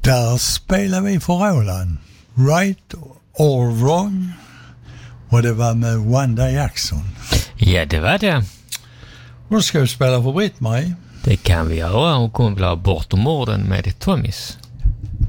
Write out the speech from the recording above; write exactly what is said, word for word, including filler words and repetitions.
Där spelar vi för Roland. Right or wrong. Och det var med Wanda Jackson. Ja, det var det. Och då ska vi spela för Britt-Marie. Det kan vi göra. Hon kommer att bli bortom orden med Tommys.